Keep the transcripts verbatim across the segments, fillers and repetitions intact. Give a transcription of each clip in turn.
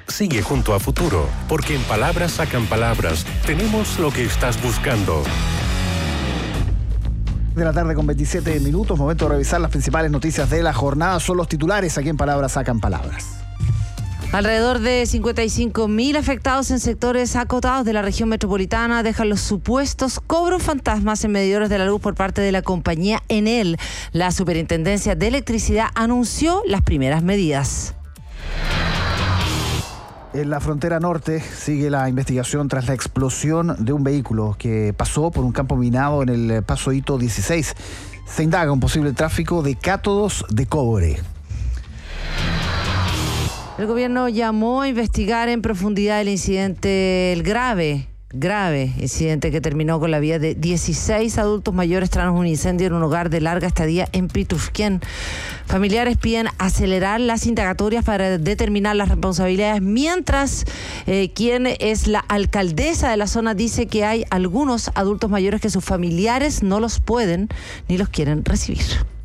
sigue junto a Futuro, porque en Palabras Sacan Palabras tenemos lo que estás buscando. De la tarde con veintisiete minutos, momento de revisar las principales noticias de la jornada. Son los titulares aquí en Palabras Sacan Palabras. Alrededor de cincuenta y cinco mil afectados en sectores acotados de la región metropolitana dejan los supuestos cobros fantasmas en medidores de la luz por parte de la compañía Enel. La Superintendencia de Electricidad anunció las primeras medidas. En la frontera norte sigue la investigación tras la explosión de un vehículo que pasó por un campo minado en el Paso Hito dieciséis. Se indaga un posible tráfico de cátodos de cobre. El gobierno llamó a investigar en profundidad el incidente, el grave, grave incidente que terminó con la vida de dieciséis adultos mayores tras un incendio en un hogar de larga estadía en Pitusquén. Familiares piden acelerar las indagatorias para determinar las responsabilidades, mientras eh, quien es la alcaldesa de la zona dice que hay algunos adultos mayores que sus familiares no los pueden ni los quieren recibir.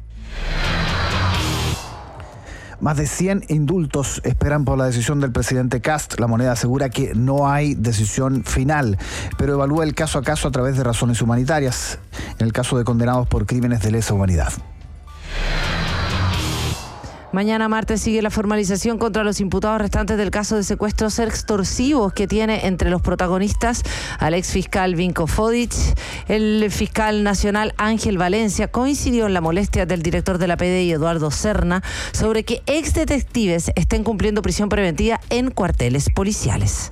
Más de cien indultos esperan por la decisión del presidente Kast. La Moneda asegura que no hay decisión final, pero evalúa el caso a caso a través de razones humanitarias, en el caso de condenados por crímenes de lesa humanidad. Mañana martes sigue la formalización contra los imputados restantes del caso de secuestros extorsivos que tiene entre los protagonistas al exfiscal Vinko Fodic. El fiscal nacional Ángel Valencia coincidió en la molestia del director de la P D I, Eduardo Serna, sobre que exdetectives estén cumpliendo prisión preventiva en cuarteles policiales.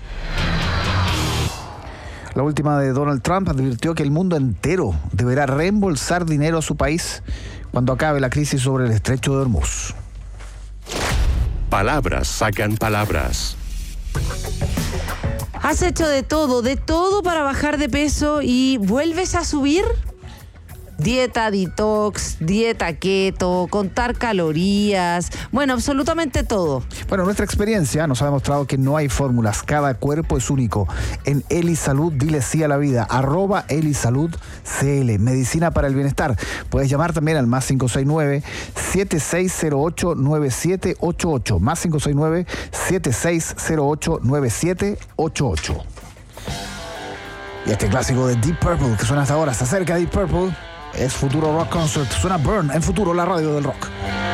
La última de Donald Trump advirtió que el mundo entero deberá reembolsar dinero a su país cuando acabe la crisis sobre el estrecho de Hormuz. Palabras Sacan Palabras. ¿Has hecho de todo, de todo para bajar de peso y vuelves a subir? Dieta detox, dieta keto, contar calorías, bueno, absolutamente todo. Bueno, nuestra experiencia nos ha demostrado que no hay fórmulas, cada cuerpo es único. En Elisalud, dile sí a la vida, arroba Elisalud C L, medicina para el bienestar. Puedes llamar también al más cinco seis nueve, siete seis cero ocho, nueve siete ocho ocho, más cinco seis nueve, siete seis cero ocho, nueve siete ocho ocho. Y este clásico de Deep Purple que suena hasta ahora, se acerca Deep Purple. Es Futuro Rock Concert. Suena Burn en Futuro, la radio del rock.